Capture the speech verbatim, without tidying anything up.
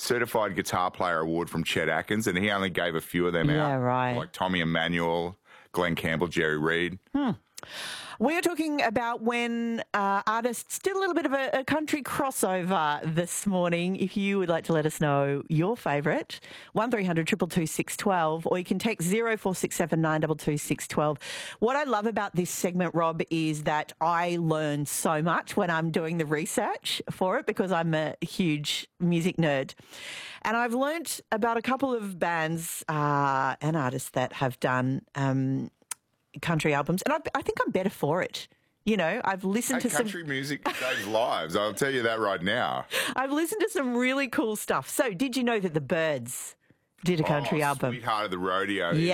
certified guitar player award from Chet Atkins, and he only gave a few of them Yeah, out. right. Like Tommy Emmanuel, Glenn Campbell, Jerry Reed. Hmm. We're talking about when uh, artists did a little bit of a, a country crossover this morning. If you would like to let us know your favourite, one three hundred two two two six one two, or you can text zero four six seven nine two two six one two. What I love about this segment, Rob, is that I learn so much when I'm doing the research for it because I'm a huge music nerd. And I've learnt about a couple of bands uh, and artists that have done um, country albums, and I, I think I'm better for it. You know, I've listened Hey, to country some music saves lives. I'll tell you that right now. I've listened to some really cool stuff. So, did you know that the Byrds did a country oh, album? Sweetheart of the Rodeo. Yeah.